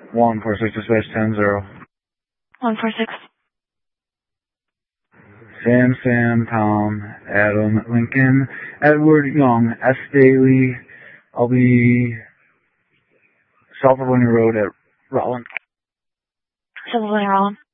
146 dispatch 10-0. 146. Sam, Tom, Adam, Lincoln, Edward, Young, S. Daly. I'll be south of Winter Road at Rollin. South of Winter Rollin.